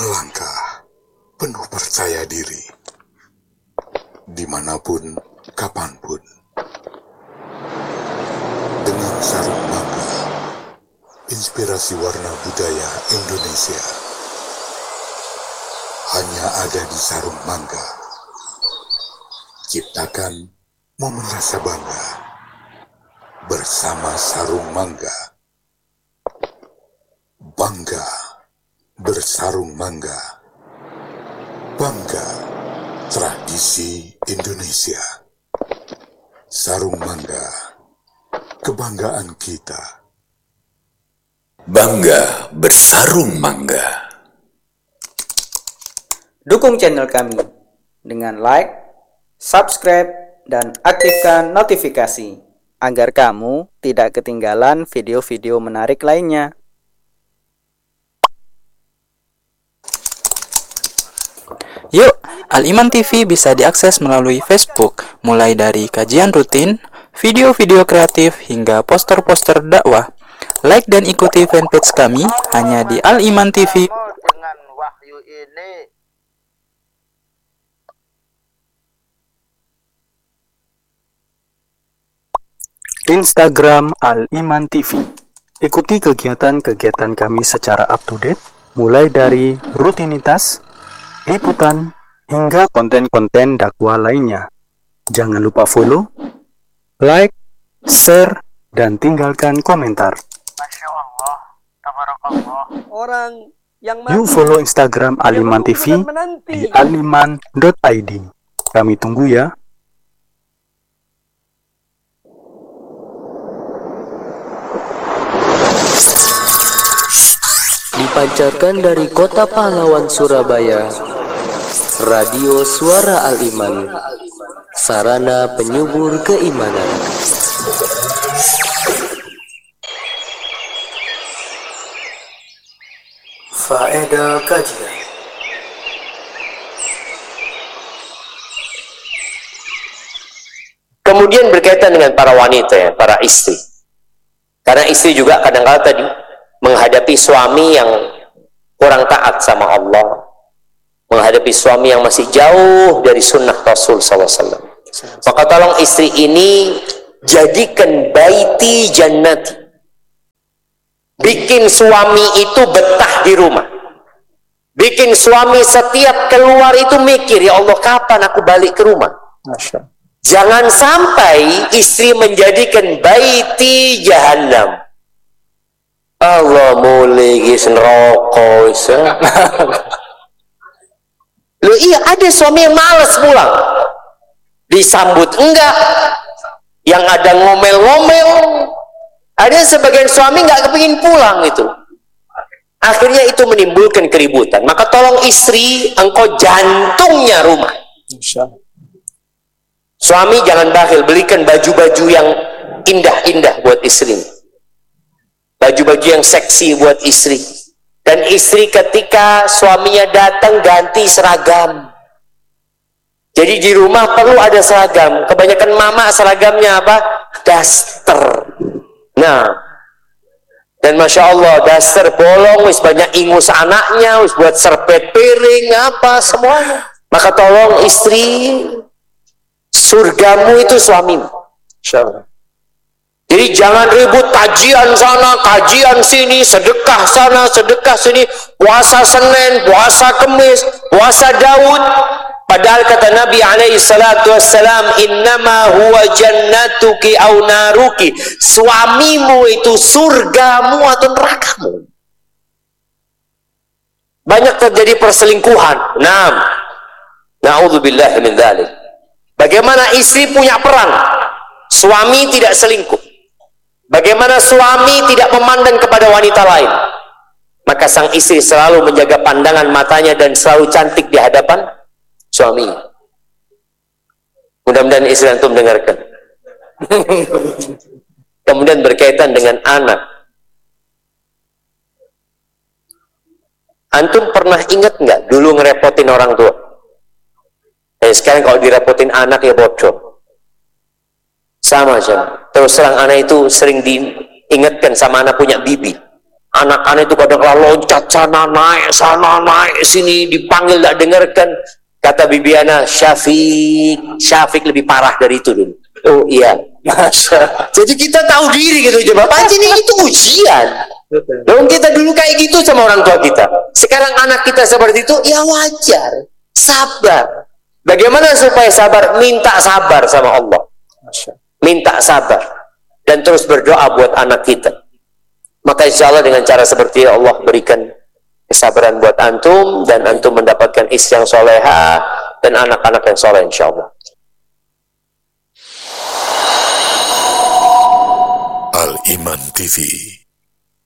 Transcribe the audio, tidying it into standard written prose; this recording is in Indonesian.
melangkah penuh percaya diri, dimanapun, kapanpun. Dengan sarung mangga, inspirasi warna budaya Indonesia hanya ada di sarung mangga. Ciptakan momen rasa bangga bersama sarung mangga. Bangga bersarung mangga. Bangga tradisi Indonesia. Sarung mangga, kebanggaan kita. Bangga bersarung mangga. Dukung channel kami dengan like, subscribe, dan aktifkan notifikasi agar kamu tidak ketinggalan video-video menarik lainnya. Yuk, Al-Iman TV bisa diakses melalui Facebook, mulai dari kajian rutin, video-video kreatif, hingga poster-poster dakwah. Like dan ikuti fanpage kami hanya di Al-Iman TV. Dengan wahyu ini Instagram Al-Iman TV. Ikuti kegiatan-kegiatan kami secara up-to-date, mulai dari rutinitas, liputan, hingga konten-konten dakwah lainnya. Jangan lupa follow, like, share, dan tinggalkan komentar. Masya Allah, tabarakallah. Orang yang Yuk follow Instagram Al-Iman TV di aliman.id. Kami tunggu ya. Dipancarkan dari Kota Pahlawan Surabaya, Radio Suara Al-Iman, sarana penyubur keimanan. Faedah kajian. Kemudian berkaitan dengan para wanita ya, para istri. Karena istri juga kadang-kadang tadi menghadapi suami yang kurang taat sama Allah, menghadapi suami yang masih jauh dari sunnah Rasul SAW. Maka tolong istri ini jadikan baiti jannati. Bikin suami itu betah di rumah. Bikin suami setiap keluar itu mikir, ya Allah kapan aku balik ke rumah. Jangan sampai istri menjadikan baiti jahannam. Allah mulai gis neraka. Loh iya, ada suami yang malas pulang, disambut enggak, yang ada ngomel-ngomel. Ada sebagian suami enggak kepingin pulang itu. Akhirnya itu menimbulkan keributan. Maka tolong istri, engkau jantungnya rumah. Suami jangan bakhil, belikan baju-baju yang indah-indah buat istrinya. Baju-baju yang seksi buat istri. Dan istri ketika suaminya datang ganti seragam. Jadi di rumah perlu ada seragam. Kebanyakan mama seragamnya apa? Daster. Nah, dan Masya Allah daster bolong, wis banyak ingus anaknya, wis buat serpet piring, apa semuanya. Maka tolong istri, surgamu itu suamimu. Insya Allah. Jadi jangan ribut kajian sana, kajian sini, sedekah sana, sedekah sini, puasa Senin, puasa Kemis, puasa Daud. Padahal kata Nabi alaihi salatu wassalam, innama huwa jannatuki au naruki. Suamimu itu surgamu atau nerakamu. Banyak terjadi perselingkuhan. Na'udzubillahi min dzalik. Bagaimana istri punya peran? Suami tidak selingkuh. Bagaimana suami tidak memandang kepada wanita lain? Maka sang istri selalu menjaga pandangan matanya dan selalu cantik di hadapan suami. Mudah-mudahan istri antum dengarkan. Kemudian berkaitan dengan anak. Antum pernah ingat nggak dulu ngerepotin orang tua? Sekarang kalau direpotin anak ya bodoh. Sama aja. Terus terang anak itu sering diingatkan sama anak punya bibi. Anak-anak itu kadang loncat sana naik sini, dipanggil tidak dengarkan. Kata Bibi Ana, Syafiq lebih parah dari itu dulu. Oh iya, Masya. Jadi kita tahu diri gitu, coba pancen itu ujian. Dong kita dulu kayak gitu sama orang tua kita. Sekarang anak kita seperti itu, ya wajar. Sabar. Bagaimana supaya sabar? Minta sabar sama Allah. Minta sabar. Dan terus berdoa buat anak kita. Maka insya Allah dengan cara seperti itu Allah berikan kesabaran buat antum, dan antum mendapatkan istri yang soleha dan anak-anak yang soleh insya Allah. Al-Iman TV